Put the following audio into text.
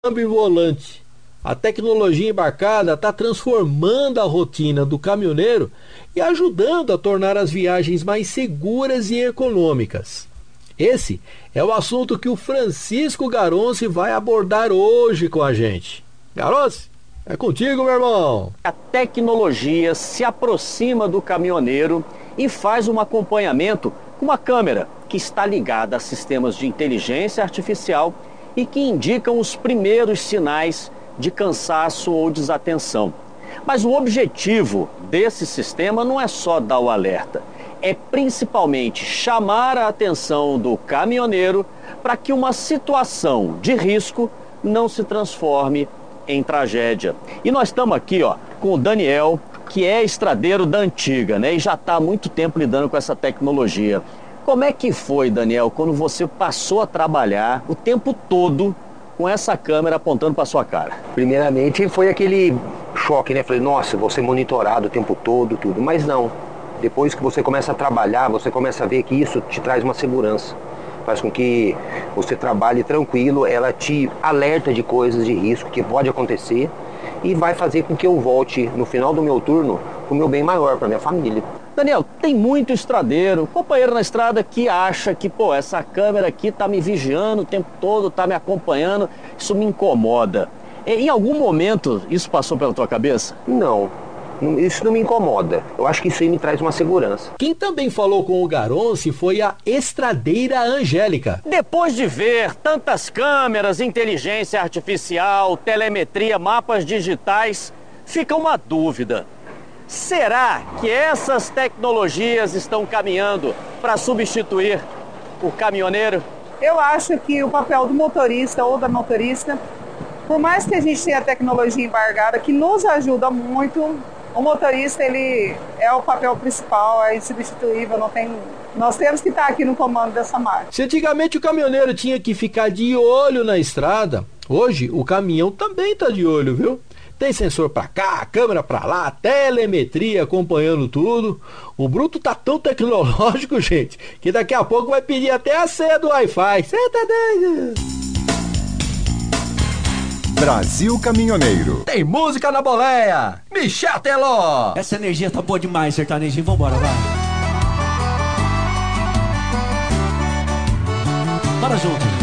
câmbio e volante. A tecnologia embarcada está transformando a rotina do caminhoneiro e ajudando a tornar as viagens mais seguras e econômicas. Esse é o assunto que o Francisco Garonci vai abordar hoje com a gente. Garonci, é contigo, meu irmão. A tecnologia se aproxima do caminhoneiro e faz um acompanhamento com uma câmera que está ligada a sistemas de inteligência artificial e que indicam os primeiros sinais de cansaço ou desatenção. Mas o objetivo desse sistema não é só dar o alerta, é principalmente chamar a atenção do caminhoneiro para que uma situação de risco não se transforme em tragédia. E nós estamos aqui, com o Daniel, que é estradeiro da antiga, né? E já está há muito tempo lidando com essa tecnologia. Como é que foi, Daniel, quando você passou a trabalhar o tempo todo com essa câmera apontando para sua cara? Primeiramente foi aquele choque, né? Falei, nossa, vou ser monitorado o tempo todo, tudo. Mas não. Depois que você começa a trabalhar, você começa a ver que isso te traz uma segurança. Faz com que você trabalhe tranquilo, ela te alerta de coisas de risco que pode acontecer e vai fazer com que eu volte no final do meu turno com o meu bem maior para minha família. Daniel, tem muito estradeiro, companheiro na estrada que acha que, essa câmera aqui tá me vigiando o tempo todo, tá me acompanhando, isso me incomoda. Em algum momento isso passou pela tua cabeça? Não. Isso não me incomoda. Eu acho que isso aí me traz uma segurança. Quem também falou com o Garonci foi a estradeira Angélica. Depois de ver tantas câmeras, inteligência artificial, telemetria, mapas digitais, fica uma dúvida. Será que essas tecnologias estão caminhando para substituir o caminhoneiro? Eu acho que o papel do motorista ou da motorista, por mais que a gente tenha a tecnologia embargada, que nos ajuda muito, o motorista, ele é o papel principal, é insubstituível, nós temos que estar aqui no comando dessa máquina. Se antigamente o caminhoneiro tinha que ficar de olho na estrada, hoje o caminhão também está de olho, viu? Tem sensor para cá, câmera para lá, telemetria acompanhando tudo. O bruto tá tão tecnológico, gente, que daqui a pouco vai pedir até a senha do Wi-Fi. Cê tá doido? Brasil Caminhoneiro. Tem música na boleia. Michel Teló. Essa energia tá boa demais, sertanejinho. Vambora, vai. Bora junto.